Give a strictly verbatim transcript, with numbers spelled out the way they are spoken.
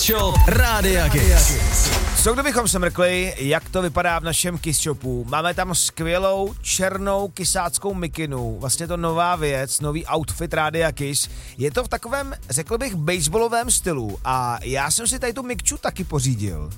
Kiss Shop Rádia Kiss. Co kdybychom se mrkli, jak to vypadá v našem Kiss Shopu? Máme tam skvělou černou kysáckou mikinu, vlastně to nová věc, nový outfit Rádia Kiss. Je to v takovém, řekl bych, baseballovém stylu a já jsem si tady tu mikču taky pořídil.